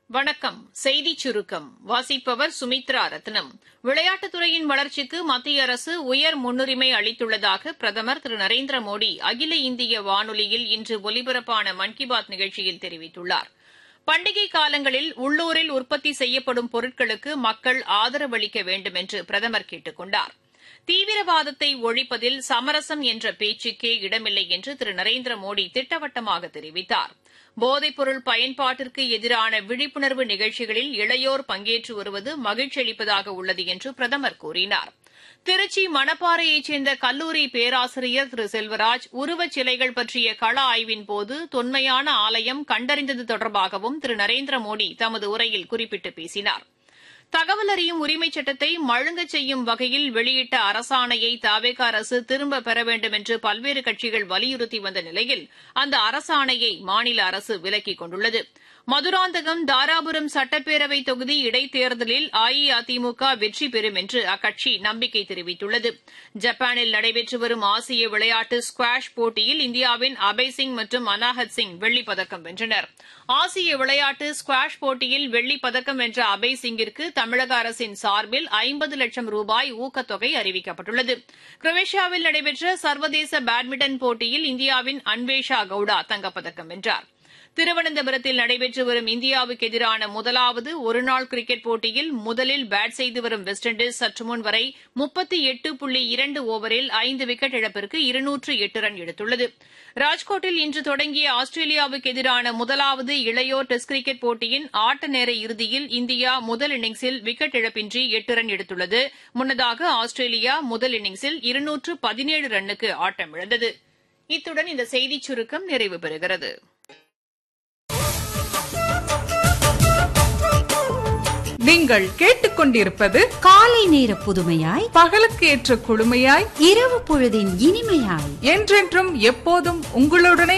வணக்கம். செய்திச் சுருக்கம் வாசிப்பவர் சுமித்ரா ரத்னம். விளையாட்டுத்துறையின் வளர்ச்சிக்கு மத்திய அரசு உயர் முன்னுரிமை அளித்துள்ளதாக பிரதமர் திரு நரேந்திரமோடி அகில இந்திய வானொலியில் இன்று ஒலிபரப்பான மன் கி பாத் நிகழ்ச்சியில் தெரிவித்துள்ளார். பண்டிகை காலங்களில் உள்ளூரில் உற்பத்தி செய்யப்படும் பொருட்களுக்கு மக்கள் ஆதரவளிக்க வேண்டுமென்று பிரதமர் கேட்டுக் கொண்டார். தீவிரவாதத்தை ஒழிப்பதில் சமரசம் என்ற பேச்சுக்கே இடமில்லை என்று திரு நரேந்திரமோடி திட்டவட்டமாக தெரிவித்தார். போதைப்பொருள் பயன்பாட்டிற்கு எதிரான விழிப்புணர்வு நிகழ்ச்சிகளில் இளையோர் பங்கேற்று வருவது மகிழ்ச்சி அளிப்பதாக உள்ளது என்று பிரதமர் கூறினார். திருச்சி மணப்பாறையைச் சேர்ந்த கல்லூரி பேராசிரியர் திரு செல்வராஜ் உருவச் சிலைகள் பற்றிய கள ஆய்வின்போது தொன்மையான ஆலயம் கண்டறிந்தது தொடர்பாகவும் திரு நரேந்திரமோடி தமது உரையில் குறிப்பிட்டு பேசினார். தகவல் அறியும் உரிமைச் சட்டத்தை மழுங்கச் செய்யும் வகையில் வெளியிட்ட அரசாணையை தவேக அரசு திரும்பப் பெற வேண்டுமென்று பல்வேறு கட்சிகள் வலியுறுத்தி வந்த நிலையில் அந்த அரசாணையை மாநில அரசு விலக்கிக் கொண்டுள்ளது. மதுராந்தகம் தாராபுரம் சட்டப்பேரவைத் தொகுதி இடைத்தேர்தலில் அஇஅதிமுக வெற்றி பெறும் என்று அக்கட்சி நம்பிக்கை தெரிவித்துள்ளது. ஜப்பானில் நடைபெற்று வரும் ஆசிய விளையாட்டு ஸ்குவாஷ் போட்டியில் இந்தியாவின் அபய் சிங் மற்றும் அனாஹத் சிங் வெள்ளிப்பதக்கம் வென்றனர். ஆசிய விளையாட்டு ஸ்குவாஷ் போட்டியில் வெள்ளிப்பதக்கம் வென்ற அபய் சிங்கிற்கு தமிழக அரசின் சார்பில் 50 லட்சம் ரூபாய் ஊக்கத்தொகை அறிவிக்கப்பட்டுள்ளது. குரோவேஷியாவில் நடைபெற்ற சர்வதேச பேட்மிண்டன் போட்டியில் இந்தியாவின் அன்வேஷா கவுடா தங்கப்பதக்கம் வென்றார். திருவனந்தபுரத்தில் நடைபெற்று வரும் இந்தியாவுக்கு எதிரான முதலாவது ஒருநாள் கிரிக்கெட் போட்டியில் முதலில் பேட் செய்து வரும் வெஸ்ட் இண்டீஸ் சற்றுமுன் வரை 38.2 ஓவரில் 5 விக்கெட் இழப்பிற்கு 208 ரன் எடுத்துள்ளது. ராஜ்கோட்டில் இன்று தொடங்கிய ஆஸ்திரேலியாவுக்கு எதிரான முதலாவது இளையோர் டெஸ்ட் கிரிக்கெட் போட்டியின் ஆட்ட நேர இறுதியில் இந்தியா முதல் இன்னிங்ஸில் விக்கெட் இழப்பின்றி 8 ரன் எடுத்துள்ளது. முன்னதாக ஆஸ்திரேலியா முதல் இன்னிங்ஸில் 217 ரன்னுக்கு ஆட்டமிழந்தது. இத்துடன் இந்த செய்திச் சுருக்கம் நிறைவு பெறுகிறது. நீங்கள் கேட்டுக்கொண்டிருப்பது காலை நேர புதுமையாய், பகலுக்கு ஏற்ற குழுமையாய், இரவு பொழுதின் இனிமையாய், என்றென்றும் எப்போதும் உங்களுடனே